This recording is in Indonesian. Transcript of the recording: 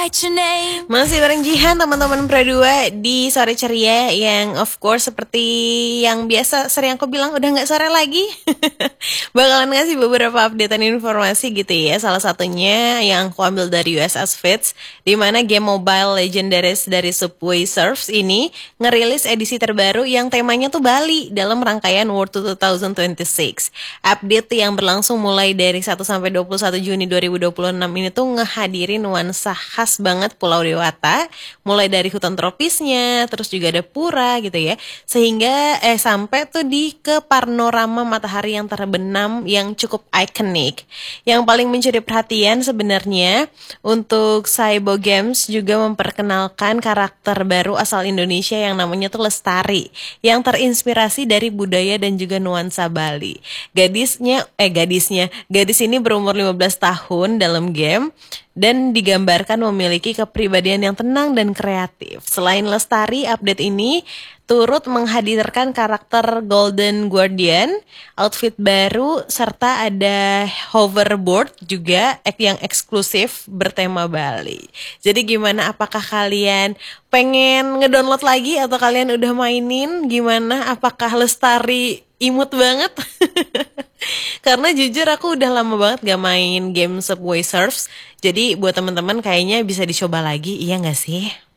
write your name. Masih bareng Jihan teman-teman Pro2 di sore ceria yang of course seperti yang biasa sering aku bilang udah gak sore lagi. Bakalan ngasih beberapa updatean informasi gitu ya. Salah satunya yang aku ambil dari USS Fits, dimana game mobile legendaris dari Subway Surfers ini ngerilis edisi terbaru yang temanya tuh Bali dalam rangkaian World Tour 2026. Update yang berlangsung mulai dari 1 sampai 21 Juni 2026 ini tuh ngehadirin nuansa khas banget Pulau Dewata, mulai dari hutan tropisnya, terus juga ada pura gitu ya, sehingga sampai tuh di ke panorama matahari yang terbenam yang cukup ikonik. Yang paling mencuri perhatian sebenarnya untuk Saibo Games juga memperkenalkan karakter baru asal Indonesia yang namanya tuh Lestari, yang terinspirasi dari budaya dan juga nuansa Bali. Gadis ini berumur 15 tahun dalam game dan digambarkan memiliki kepribadian yang tenang dan kreatif. Selain Lestari, update ini turut menghadirkan karakter Golden Guardian, outfit baru, serta ada hoverboard juga yang eksklusif bertema Bali. Jadi gimana, apakah kalian pengen ngedownload lagi atau kalian udah mainin? Gimana, apakah Lestari imut banget? Karena jujur aku udah lama banget gak main game Subway Surfers. Jadi buat teman-teman kayaknya bisa dicoba lagi, iya gak sih?